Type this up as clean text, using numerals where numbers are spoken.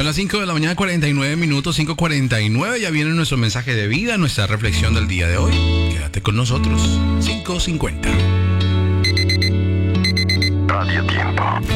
Son las 5 de la mañana, 49 minutos, 5:49. Ya viene nuestro mensaje de vida, nuestra reflexión del día de hoy. Quédate con nosotros. 5:50. Radio Tiempo.